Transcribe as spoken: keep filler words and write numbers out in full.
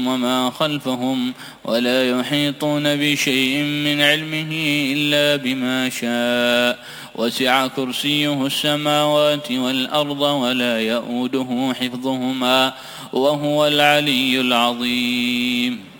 وما خلفهم ولا يحيطون بشيء من علمه إلا بما شاء وسع كرسيه السماوات والأرض ولا يؤوده حفظهما وهو العلي العظيم.